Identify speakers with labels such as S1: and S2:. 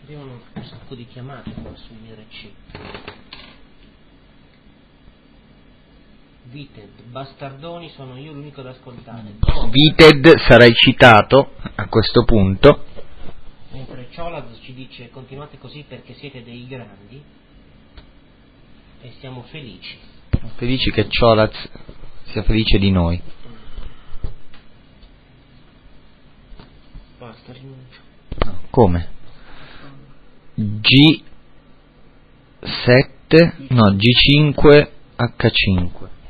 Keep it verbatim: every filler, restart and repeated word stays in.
S1: Abbiamo un sacco di chiamate qua su I R C. Vited, bastardoni, sono io l'unico ad ascoltare. Oh.
S2: Vited sarai citato a questo punto.
S1: Mentre Ciolaz ci dice continuate così perché siete dei grandi e siamo felici.
S2: Felici che Ciolaz sia felice di noi.
S1: Basta, rinuncio.
S2: No, come? G sette, no, G cinque H cinque.